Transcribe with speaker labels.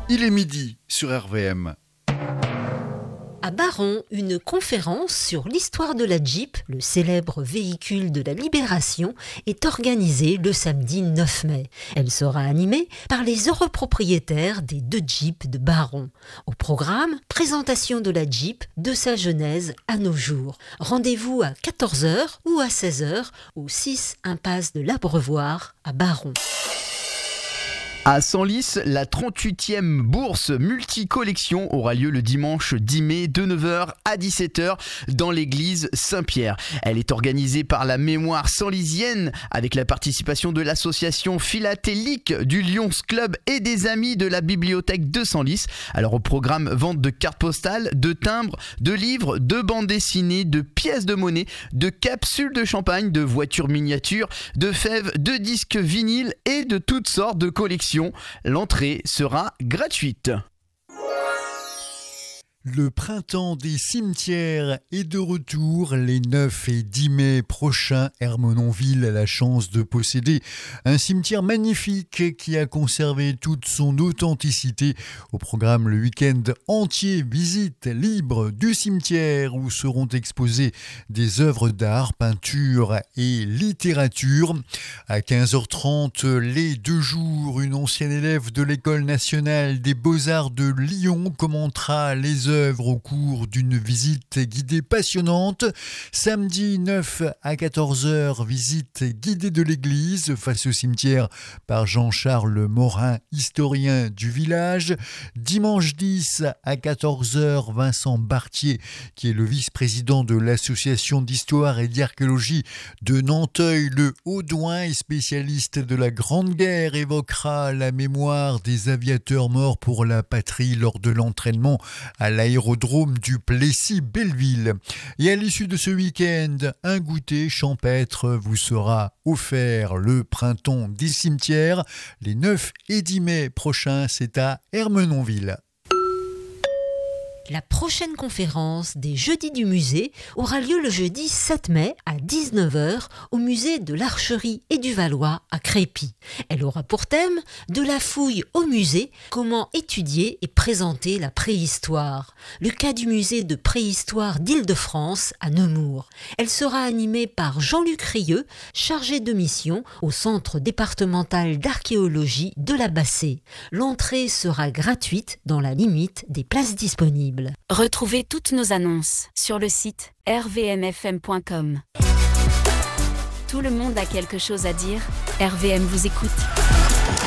Speaker 1: Il est midi sur RVM.
Speaker 2: À Baron, une conférence sur l'histoire de la Jeep, le célèbre véhicule de la Libération, est organisée le samedi 9 mai. Elle sera animée par les heureux propriétaires des 2 Jeeps de Baron. Au programme, présentation de la Jeep de sa genèse à nos jours. Rendez-vous à 14h ou à 16h au 6 impasse de l'Abreuvoir à Baron.
Speaker 3: À Senlis, la 38e bourse multi-collection aura lieu le dimanche 10 mai de 9h à 17h dans l'église Saint-Pierre. Elle est organisée par la Mémoire senlisienne avec la participation de l'association philatélique du Lions Club et des amis de la bibliothèque de Senlis. Alors au programme, vente de cartes postales, de timbres, de livres, de bandes dessinées, de pièces de monnaie, de capsules de champagne, de voitures miniatures, de fèves, de disques vinyles et de toutes sortes de collections. L'entrée sera gratuite.
Speaker 4: Le printemps des cimetières est de retour les 9 et 10 mai prochains. Ermenonville a la chance de posséder un cimetière magnifique qui a conservé toute son authenticité. Au programme, le week-end entier, visite libre du cimetière où seront exposées des œuvres d'art, peinture et littérature. À 15h30, les 2 jours, une ancienne élève de l'École nationale des beaux-arts de Lyon commentera les œuvres au cours d'une visite guidée passionnante. Samedi 9 à 14h, visite guidée de l'église face au cimetière par Jean-Charles Morin, historien du village. Dimanche 10 à 14h, Vincent Bartier, qui est le vice-président de l'association d'histoire et d'archéologie de Nanteuil-le-Haudouin et spécialiste de la Grande Guerre, évoquera la mémoire des aviateurs morts pour la patrie lors de l'entraînement à l'aérodrome du Plessis-Belleville. Et à l'issue de ce week-end, un goûter champêtre vous sera offert. Le printemps des cimetières, les 9 et 10 mai prochains, c'est à Ermenonville.
Speaker 2: La prochaine conférence des Jeudis du musée aura lieu le jeudi 7 mai à 19h au musée de l'Archerie et du Valois à Crépy. Elle aura pour thème « De la fouille au musée, comment étudier et présenter la préhistoire ». Le cas du musée de préhistoire d'Île-de-France à Nemours. Elle sera animée par Jean-Luc Rieux, chargé de mission au Centre départemental d'archéologie de la Bassée. L'entrée sera gratuite dans la limite des places disponibles.
Speaker 5: Retrouvez toutes nos annonces sur le site rvmfm.com. Tout le monde a quelque chose à dire, RVM vous écoute.